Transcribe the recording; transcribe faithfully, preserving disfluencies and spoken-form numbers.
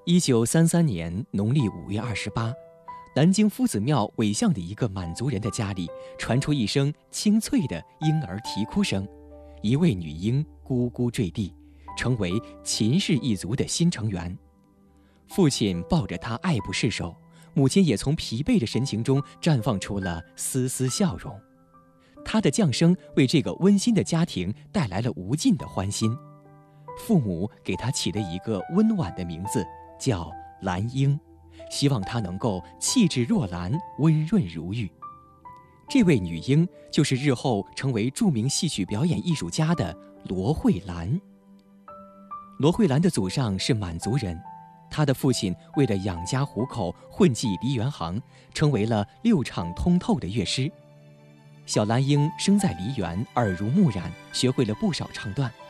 一九三三年农历五月二十八，南京夫子庙尾巷的一个满族人的家里传出一声清脆的婴儿啼哭声，一位女婴咕咕坠地，成为秦氏一族的新成员。父亲抱着她爱不释手，母亲也从疲惫的神情中绽放出了丝丝笑容。她的降生为这个温馨的家庭带来了无尽的欢欣。父母给她起了一个温婉的名字，叫兰英，希望她能够气质若兰，温润如玉。这位女婴就是日后成为著名戏曲表演艺术家的罗慧兰。罗慧兰的祖上是满族人，她的父亲为了养家糊口，混迹梨园行，成为了六场通透的乐师。小兰英生在梨园，耳濡目染，学会了不少唱段。